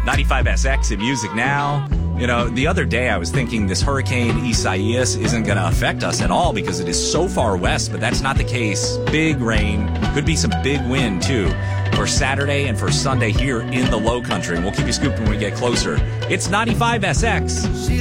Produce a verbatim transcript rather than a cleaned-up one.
ninety-five S X in Music Now. You know, the other day I was thinking this Hurricane Isaias isn't going to affect us at all because it is so far west, but that's not the case. Big rain, could be some big wind too for Saturday and for Sunday here in the Low Country. And we'll keep you scooped when we get closer. It's ninety-five S X.